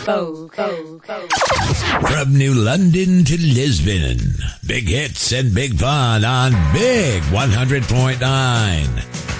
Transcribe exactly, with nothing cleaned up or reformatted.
From New London to Lisbon, big hits and big fun on Big one hundred point nine.